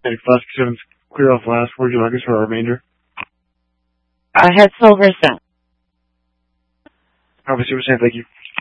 Hey, Flask 7's clear off last. Where'd you like us for our remainder? I had Silver Cent. Obviously, we're saying thank you.